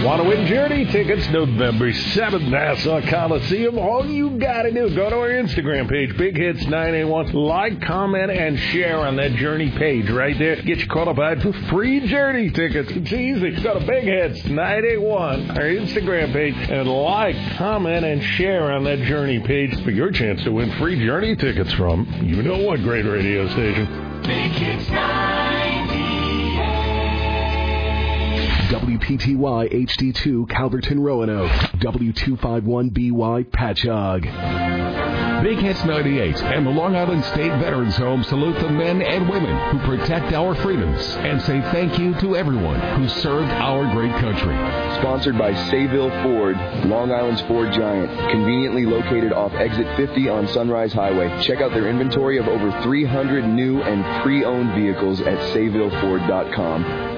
Want to win Journey tickets November 7th, Nassau Coliseum? All you got to do, go to our Instagram page, Big Hits 981. Like, comment, and share on that Journey page right there. Get you qualified for free Journey tickets. It's easy. Go to Big Hits 981, our Instagram page, and like, comment, and share on that Journey page for your chance to win free Journey tickets from you know what great radio station. Big Hits 98. WPTY HD2 Calverton Roanoke. W251BY Patchogue. Big Hits 98 and the Long Island State Veterans Home salute the men and women who protect our freedoms and say thank you to everyone who served our great country. Sponsored by Sayville Ford, Long Island's Ford giant, conveniently located off Exit 50 on Sunrise Highway. Check out their inventory of over 300 new and pre-owned vehicles at SayvilleFord.com.